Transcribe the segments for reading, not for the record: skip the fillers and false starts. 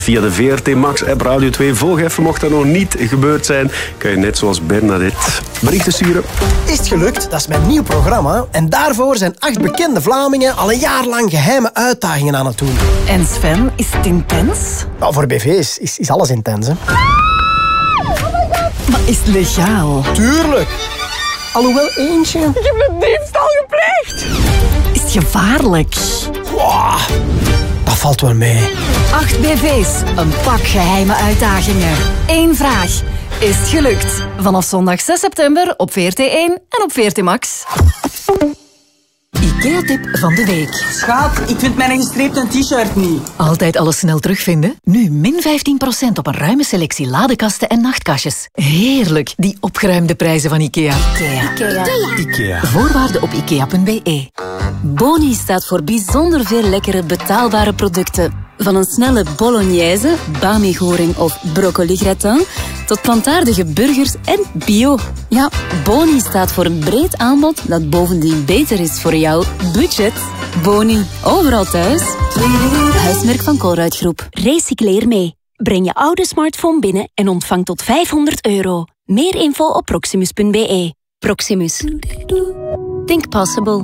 Via de VRT Max app Radio 2. Volg even, mocht dat nog niet gebeurd zijn. Kan je net zoals Bernadette berichten sturen. Is het gelukt? Dat is mijn nieuw programma. En daarvoor zijn 8 bekende Vlamingen al een jaar lang geheime uitdagingen aan het doen. En Sven, is het intens? Nou, voor BV's is alles intens, hè. Maar is het legaal? Tuurlijk. Alhoewel eentje... Ik heb een diefstal gepleegd. Is het gevaarlijk? Wow, dat valt wel mee. 8 BV's, een pak geheime uitdagingen. 1 vraag. Is het gelukt? Vanaf zondag 6 september op VRT1 en op VRT Max. IKEA-tip van de week. Schat, ik vind mijn gestreepte t-shirt niet. Altijd alles snel terugvinden? Nu min 15% op een ruime selectie ladekasten en nachtkastjes. Heerlijk, die opgeruimde prijzen van IKEA. IKEA. Voorwaarden op ikea.be. Boni staat voor bijzonder veel lekkere betaalbare producten. Van een snelle bolognese, bami-goring of broccoli-gratin tot plantaardige burgers en bio. Ja, Boni staat voor een breed aanbod dat bovendien beter is voor jouw budget. Boni, overal thuis. Huismerk van Colruyt Groep. Recycleer mee. Breng je oude smartphone binnen en ontvang tot €500. Meer info op proximus.be. Proximus. Think possible.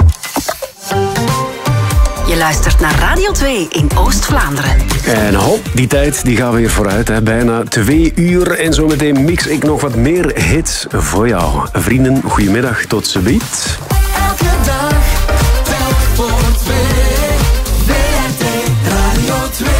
Je luistert naar Radio 2 in Oost-Vlaanderen. En hop, die tijd die gaan we weer vooruit. Hè. Bijna 2 uur. En zometeen mix ik nog wat meer hits voor jou. Vrienden, goedemiddag. Tot ziens. Elke dag, telk voor 2. VRT Radio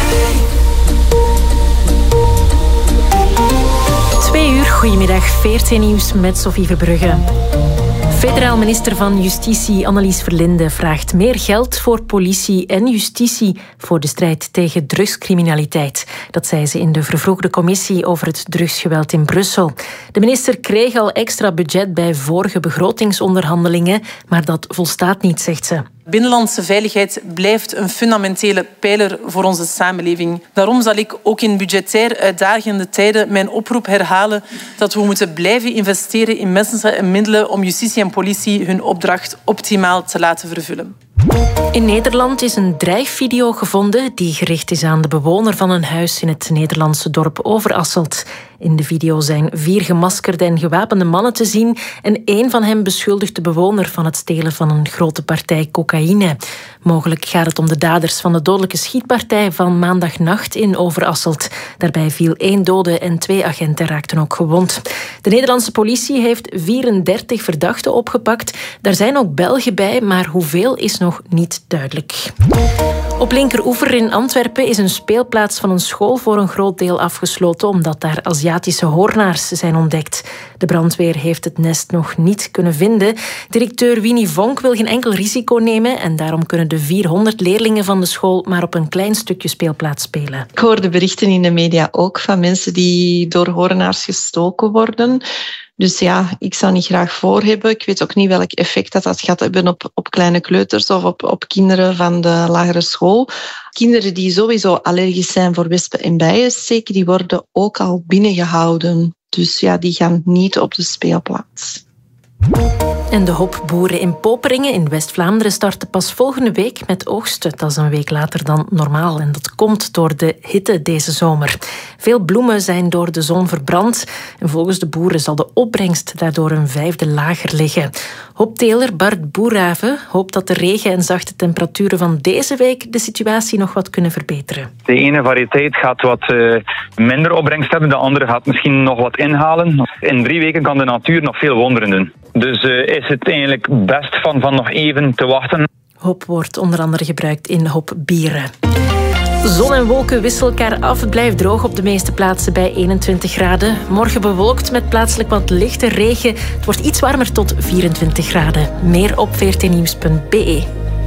2. 2 uur, goedemiddag. VRT Nieuws met Sophie Verbrugge. Federaal minister van Justitie Annelies Verlinde vraagt meer geld voor politie en justitie voor de strijd tegen drugscriminaliteit. Dat zei ze in de vervroegde commissie over het drugsgeweld in Brussel. De minister kreeg al extra budget bij vorige begrotingsonderhandelingen, maar dat volstaat niet, zegt ze. Binnenlandse veiligheid blijft een fundamentele pijler voor onze samenleving. Daarom zal ik ook in budgetair uitdagende tijden mijn oproep herhalen dat we moeten blijven investeren in mensen en middelen om justitie en politie hun opdracht optimaal te laten vervullen. In Nederland is een dreigvideo gevonden die gericht is aan de bewoner van een huis in het Nederlandse dorp Overasselt. In de video zijn 4 gemaskerde en gewapende mannen te zien en 1 van hen beschuldigt de bewoner van het stelen van een grote partij cocaïne. Mogelijk gaat het om de daders van de dodelijke schietpartij van maandagnacht in Overasselt. Daarbij viel 1 dode en 2 agenten raakten ook gewond. De Nederlandse politie heeft 34 verdachten opgepakt. Daar zijn ook Belgen bij, maar hoeveel is nog niet duidelijk. Op Linkeroever in Antwerpen is een speelplaats van een school voor een groot deel afgesloten omdat daar Aziatische hoornaars zijn ontdekt. De brandweer heeft het nest nog niet kunnen vinden. Directeur Winnie Vonk wil geen enkel risico nemen en daarom kunnen de 400 leerlingen van de school maar op een klein stukje speelplaats spelen. Ik hoorde berichten in de media ook van mensen die door hoornaars gestoken worden. Dus ja, ik zou niet graag voor hebben. Ik weet ook niet welk effect dat gaat hebben op kleine kleuters of op kinderen van de lagere school. Kinderen die sowieso allergisch zijn voor wespen en bijensteken, die worden ook al binnengehouden. Dus ja, die gaan niet op de speelplaats. En de hoop boeren in Poperingen in West-Vlaanderen starten pas volgende week met oogsten. Dat is een week later dan normaal en dat komt door de hitte deze zomer. Veel bloemen zijn door de zon verbrand en volgens de boeren zal de opbrengst daardoor een 5e lager liggen. Hoopteler Bart Boerhaven hoopt dat de regen en zachte temperaturen van deze week de situatie nog wat kunnen verbeteren. De ene variëteit gaat wat minder opbrengst hebben, de andere gaat misschien nog wat inhalen. In 3 weken kan de natuur nog veel wonderen doen. Dus is het eigenlijk best van nog even te wachten. Hop wordt onder andere gebruikt in hopbieren. Zon en wolken wisselen elkaar af. Het blijft droog op de meeste plaatsen bij 21 graden. Morgen bewolkt met plaatselijk wat lichte regen. Het wordt iets warmer tot 24 graden. Meer op vrtnieuws.be.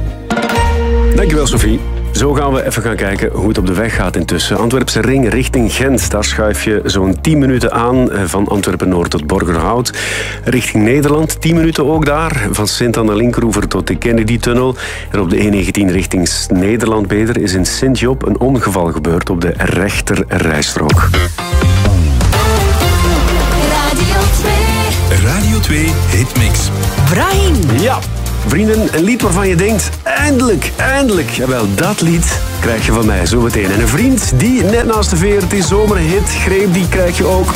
Dankjewel, Sophie. Zo gaan we even gaan kijken hoe het op de weg gaat intussen. Antwerpse ring richting Gent. Daar schuif je zo'n 10 minuten aan van Antwerpen-Noord tot Borgerhout. Richting Nederland, 10 minuten ook daar. Van Sint-Anna-Linkeroever tot de Kennedy-tunnel. En op de E19 richting Nederland beter is in Sint-Job een ongeval gebeurd op de rechter rijstrook. Radio 2 Hitmix. Brahim. Ja. Vrienden, een lied waarvan je denkt, eindelijk. Jawel, dat lied krijg je van mij zo meteen. En een vriend die net naast de 40 zomerhit greep, die krijg je ook